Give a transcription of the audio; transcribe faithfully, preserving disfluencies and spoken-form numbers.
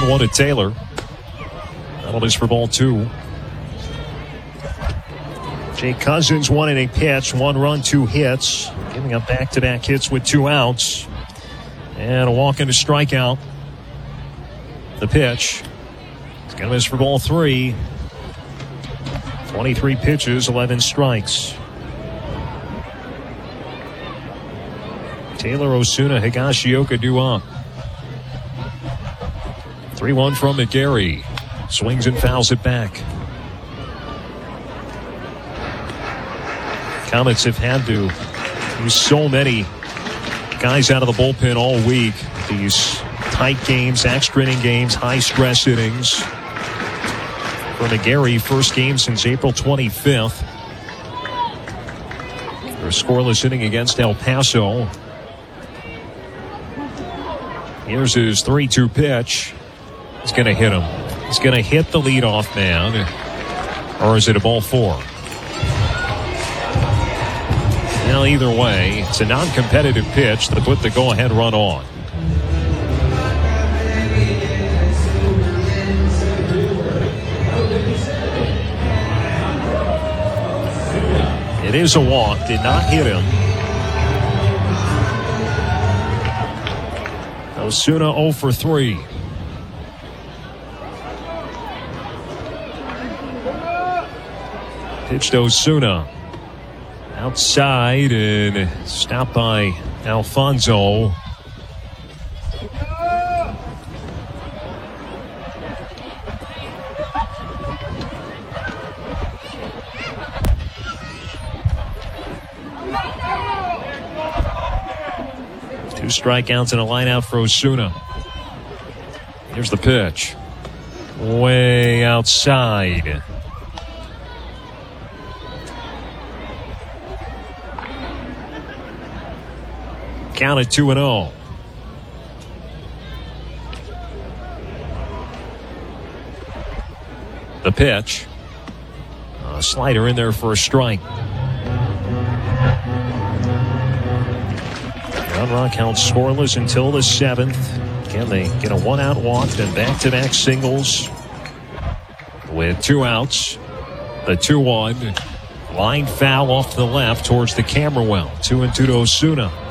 one one to Taylor. That'll miss for ball two. Jake Cousins, one inning pitch, one run, two hits. Giving up back-to-back hits with two outs. And a walk and a strikeout. The pitch. It's going to miss for ball three. twenty-three pitches, eleven strikes. Taylor, Osuna, Higashioka due up. three one from McGarry. Swings and fouls it back. Comets have had to use so many guys out of the bullpen all week. These tight games, extra inning games, high stress innings. For McGarry, first game since April twenty-fifth. Their scoreless inning against El Paso. Here's his three two pitch. He's going to hit him. He's going to hit the leadoff man. Or is it a ball four? Well, either way, it's a non-competitive pitch that put the go-ahead run on. It is a walk. Did not hit him. Osuna oh for three. Pitch to Osuna. Outside and stopped by Alfonso. Two strikeouts and a line out for Osuna. Here's the pitch. Way outside. Count at two and oh. The pitch. A slider in there for a strike. Round Rock held scoreless until the seventh. Can they get a one-out walk and back-to-back singles with two outs? The two one. Line foul off to the left towards the camera well. Two and two to Osuna.